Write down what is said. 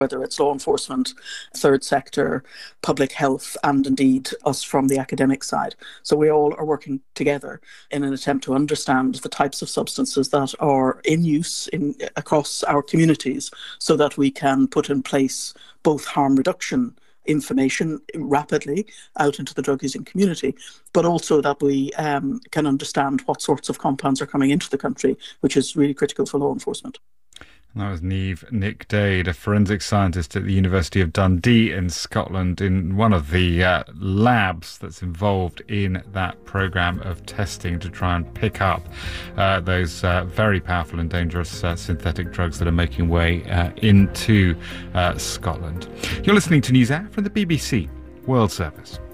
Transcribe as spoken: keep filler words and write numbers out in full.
whether it's law enforcement, third sector, public health, and indeed us from the academic side. So we all are working together in an attempt to understand the types of substances that are in use in, across our communities so that we can put in place both harm reduction information rapidly out into the drug using community, but also that we um, can understand what sorts of compounds are coming into the country, which is really critical for law enforcement. That was Niamh Nic Dade, a forensic scientist at the University of Dundee in Scotland, in one of the uh, labs that's involved in that programme of testing to try and pick up uh, those uh, very powerful and dangerous uh, synthetic drugs that are making way uh, into uh, Scotland. You're listening to NewsHour from the B B C World Service.